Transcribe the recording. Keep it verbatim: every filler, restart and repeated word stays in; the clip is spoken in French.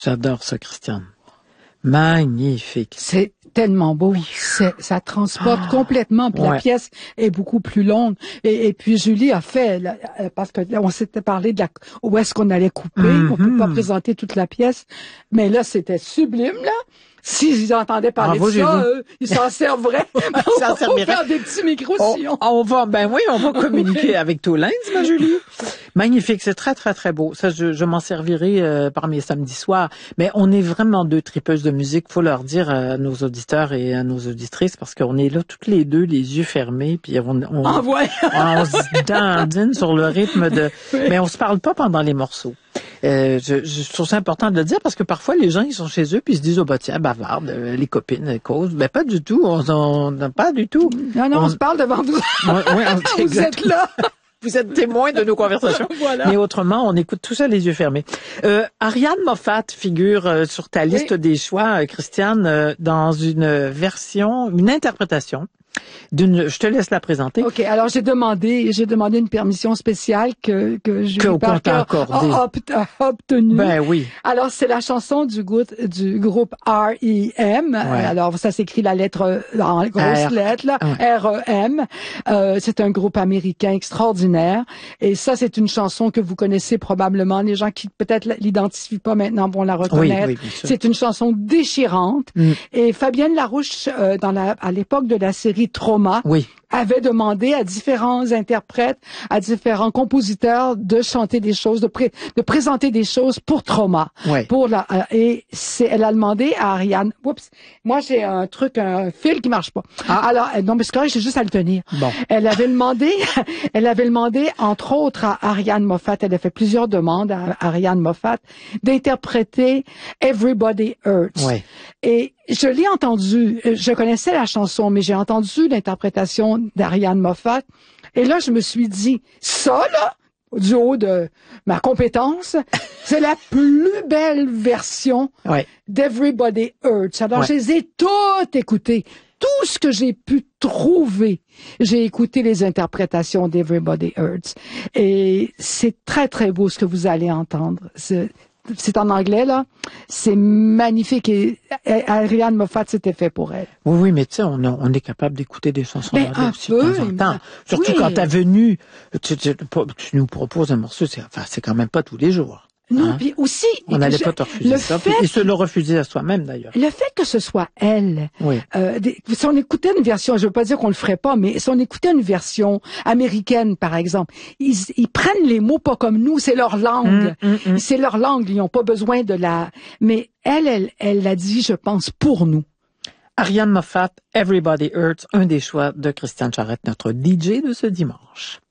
J'adore ça, Christiane. Magnifique. C'est tellement beau. C'est, ça transporte ah, complètement. Puis ouais. La pièce est beaucoup plus longue. Et, et puis Julie a fait, là, parce que là, on s'était parlé de la, où est-ce qu'on allait couper. Mm-hmm. On peut pas présenter toute la pièce. Mais là, c'était sublime, là. S'ils entendaient parler ah, de ça, eux, ils s'en serveraient. Ils s'en serviraient. Faire des petits micro-sillons. On, on va, ben oui, on va communiquer avec Tolins, ma Julie. Magnifique, c'est très, très, très beau. Ça, je, je m'en servirai euh, par mes samedis soirs. Mais on est vraiment deux tripeuses de musique. Faut leur dire à nos auditeurs et à nos auditrices, parce qu'on est là toutes les deux, les yeux fermés, puis on, on, ah, ouais. on, on se dandine sur le rythme de... Oui. Mais on se parle pas pendant les morceaux. Euh, je, je trouve ça important de le dire parce que parfois les gens ils sont chez eux puis ils se disent oh bah tiens bavarde euh, les copines elles causent ben pas du tout on, on, on pas du tout non non on, on se parle devant vous ouais, ouais, on, vous êtes là vous êtes témoins de nos conversations voilà. Mais autrement on écoute tout ça les yeux fermés. euh, Ariane Moffat figure euh, sur ta liste oui. des choix euh, Christiane euh, dans une version une interprétation d'une, je te laisse la présenter. OK, alors j'ai demandé, j'ai demandé une permission spéciale que, que Julie Parker a, a obtenue. Ben oui. Alors, c'est la chanson du groupe, du groupe R E M. Ouais. Alors, ça s'écrit la lettre, en grosse R. lettre, là, ouais. R E M. Euh, c'est un groupe américain extraordinaire. Et ça, c'est une chanson que vous connaissez probablement. Les gens qui peut-être l'identifient pas maintenant vont la reconnaître. Oui, oui, c'est une chanson déchirante. Mm. Et Fabienne Larouche, euh, dans la, à l'époque de la série Trauma, oui. avait demandé à différents interprètes, à différents compositeurs de chanter des choses, de, pré, de présenter des choses pour Trauma. Oui. Pour la, euh, et c'est, elle a demandé à Ariane. Oups, moi j'ai un truc, un fil qui marche pas. Ah. Alors non, mais c'est correct, j'ai juste à le tenir. Bon. Elle avait demandé, elle avait demandé entre autres à Ariane Moffat. Elle a fait plusieurs demandes à Ariane Moffat d'interpréter Everybody Hurts. Oui. Et je l'ai entendu, je connaissais la chanson, mais j'ai entendu l'interprétation d'Ariane Moffat. Et là, je me suis dit, ça, là, du haut de ma compétence, c'est la plus belle version ouais. d'Everybody Hurts. Alors, ouais. je les ai toutes écoutées. Tout ce que j'ai pu trouver, j'ai écouté les interprétations d'Everybody Hurts. Et c'est très, très beau ce que vous allez entendre. C'est, c'est en anglais, là. C'est magnifique. Et Ariane Moffat, c'était fait pour elle. Oui, oui, mais tu sais, on, on est capable d'écouter des chansons ben, un aussi peu, de temps en temps. Surtout oui. quand t'as venu, tu, tu, tu nous proposes un morceau, c'est, enfin, c'est quand même pas tous les jours. Non, hein? Puis aussi... On n'allait pas te refuser ça, fait, et se le refuser à soi-même, d'ailleurs. Le fait que ce soit elle, oui. euh, des, si on écoutait une version, je veux pas dire qu'on le ferait pas, mais si on écoutait une version américaine, par exemple, ils, ils prennent les mots pas comme nous, c'est leur langue. Mm, mm, mm. C'est leur langue, ils n'ont pas besoin de la... Mais elle, elle, elle l'a dit, je pense, pour nous. Ariane Moffat, Everybody Hurts, un des choix de Christiane Charrette, notre D J de ce dimanche.